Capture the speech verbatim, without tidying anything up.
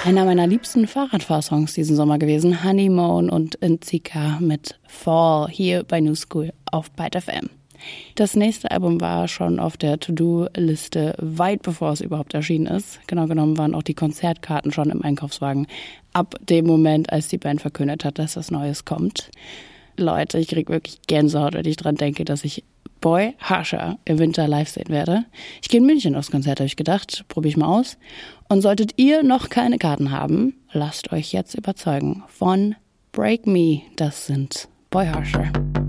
Einer meiner liebsten Fahrradfahrsongs diesen Sommer gewesen, Honeymoon und Nzika mit Fall hier bei New School auf Byte F M. Das nächste Album war schon auf der To-Do-Liste weit bevor es überhaupt erschienen ist. Genau genommen waren auch die Konzertkarten schon im Einkaufswagen ab dem Moment, als die Band verkündet hat, dass was Neues kommt. Leute, ich krieg wirklich Gänsehaut, wenn ich dran denke, dass ich Boy Harsher im Winter live sehen werde. Ich gehe in München aufs Konzert, habe ich gedacht, probiere ich mal aus. Und solltet ihr noch keine Karten haben, lasst euch jetzt überzeugen von Break Me. Das sind Boy Harsher.